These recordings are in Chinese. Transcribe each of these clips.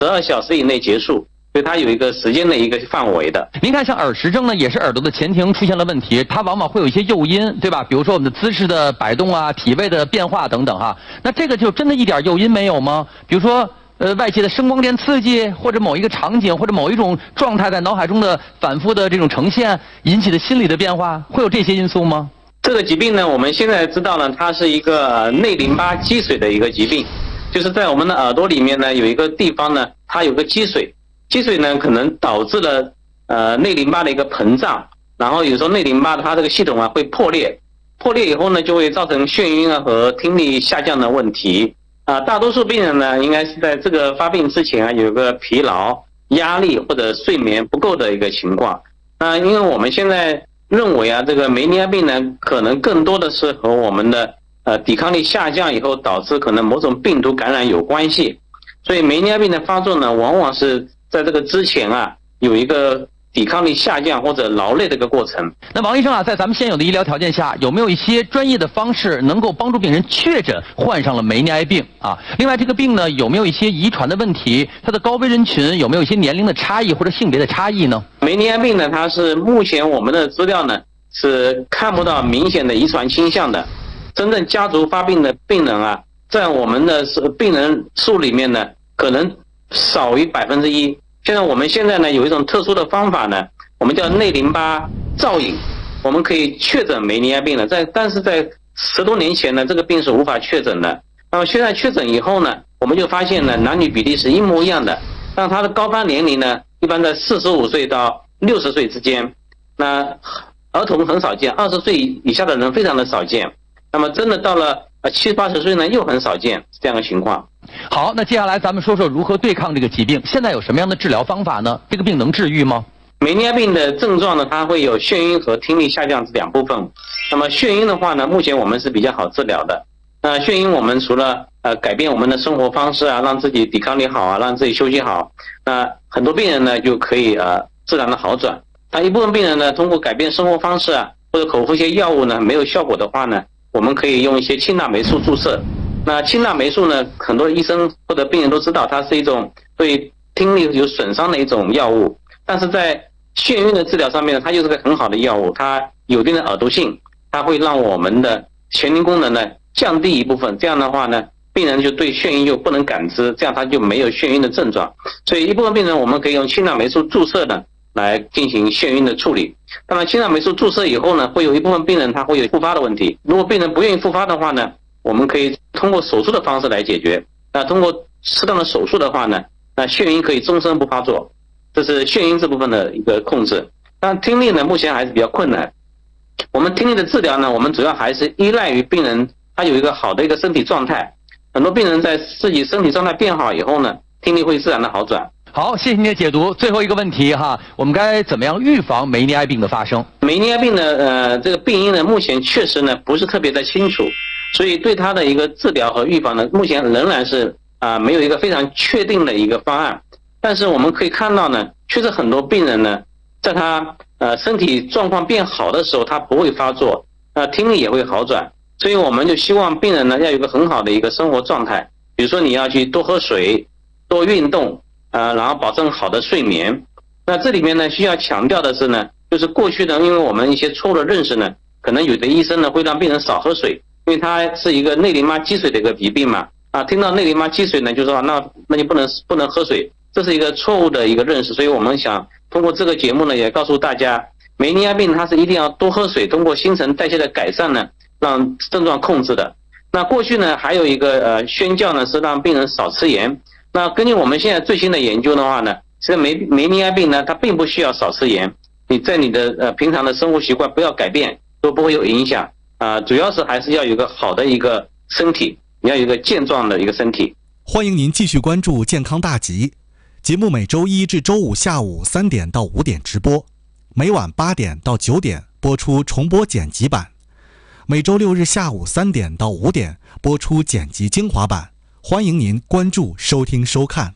12小时以内结束。所以它有一个时间的一个范围的。 您看，像耳石症呢，也是耳朵的前庭出现了问题，它往往会有一些诱因，对吧？比如说我们的姿势的摆动啊、体位的变化等等哈。那这个就真的一点诱因没有吗？比如说，外界的声光电刺激，或者某一个场景，或者某一种状态在脑海中的反复的这种呈现引起的心理的变化，会有这些因素吗？ 这个疾病呢，我们现在知道呢，它是一个内淋巴积水的一个疾病，就是在我们的耳朵里面呢，有一个地方呢，它有个积水。积水呢，可能导致了内淋巴的一个膨胀，然后有时候内淋巴它这个系统啊会破裂，破裂以后呢，就会造成眩晕啊和听力下降的问题大多数病人呢，应该是在这个发病之前啊，有个疲劳、压力或者睡眠不够的一个情况。因为我们现在认为啊，这个梅尼亚病呢，可能更多的是和我们的抵抗力下降以后导致可能某种病毒感染有关系，所以梅尼亚病的发作呢，往往是在这个之前啊，有一个抵抗力下降或者劳累的一个过程。 那王医生啊，在咱们现有的医疗条件下，有没有一些专业的方式能够帮助病人确诊患上了梅尼埃病啊？另外，这个病呢，有没有一些遗传的问题？它的高危人群有没有一些年龄的差异或者性别的差异呢？ 梅尼埃病呢，它是目前我们的资料呢是看不到明显的遗传倾向的。真正家族发病的病人啊，在我们的病人数里面呢，可能少于1%。我们现在呢有一种特殊的方法呢，我们叫内淋巴造影，我们可以确诊梅尼亚病了。但是在10多年前呢，这个病是无法确诊的。那么现在确诊以后呢，我们就发现呢，男女比例是一模一样的。但它的高发年龄呢，一般在45岁到60岁之间。那儿童很少见，20岁以下的人非常的少见。那么真的到了70、80岁呢，又很少见这样的情况。 好，那接下来咱们说说如何对抗这个疾病。现在有什么样的治疗方法呢？这个病能治愈吗？ 梅尼亚病的症状呢，它会有眩晕和听力下降这两部分。那么眩晕的话呢，目前我们是比较好治疗的。眩晕我们除了改变我们的生活方式啊，让自己抵抗力好啊，让自己休息好，那很多病人呢就可以自然的好转。但一部分病人呢，通过改变生活方式啊，或者口服一些药物呢没有效果的话呢，我们可以用一些氢钠霉素注射。那氢钠霉素呢，很多医生或者病人都知道，它是一种对听力有损伤的一种药物。但是在眩晕的治疗上面呢，它就是个很好的药物，它有一定的耳毒性，它会让我们的前庭功能呢降低一部分。这样的话呢，病人就对眩晕就不能感知，这样他就没有眩晕的症状。所以一部分病人我们可以用氢钠霉素注射呢来进行眩晕的处理。当然，氢钠霉素注射以后呢，会有一部分病人他会有复发的问题。如果病人不愿意复发的话呢，我们可以通过手术的方式来解决。那通过适当的手术的话呢，那眩晕可以终身不发作。这是眩晕这部分的一个控制。但听力呢，目前还是比较困难。我们听力的治疗呢，我们主要还是依赖于病人他有一个好的一个身体状态。很多病人在自己身体状态变好以后呢，听力会自然的好转。 好，谢谢您的解读。最后一个问题哈，我们该怎么样预防梅尼埃病的发生？ 梅尼埃病的这个病因呢，目前确实呢不是特别的清楚，所以对它的一个治疗和预防呢，目前仍然是没有一个非常确定的一个方案。但是我们可以看到呢，确实很多病人呢，在他身体状况变好的时候，他不会发作，听力也会好转。所以我们就希望病人呢要有一个很好的一个生活状态，比如说你要去多喝水、多运动然后保证好的睡眠。那这里面呢需要强调的是呢，就是过去呢，因为我们一些错误的认识呢，可能有的医生呢会让病人少喝水，因为它是一个内淋巴积水的一个疾病嘛。听到内淋巴积水呢，就说那就不能喝水，这是一个错误的一个认识。所以我们想通过这个节目呢，也告诉大家，梅尼亚病它是一定要多喝水，通过新陈代谢的改善呢，让症状控制的。那过去呢，还有一个宣教呢，是让病人少吃盐。那根据我们现在最新的研究的话呢，其实梅尼亚病呢，它并不需要少吃盐，你在你的平常的生活习惯不要改变，都不会有影响主要是还是要有一个好的一个身体，你要有一个健壮的一个身体。 欢迎您继续关注健康大集节目，每周一至周五下午3点到5点直播，每晚8点到9点播出重播剪辑版，每周6日下午3点到5点播出剪辑精华版。欢迎您关注、收听、收看。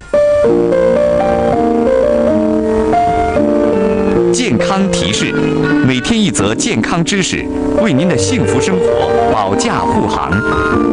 健康提示，每天一则健康知识，为您的幸福生活保驾护航。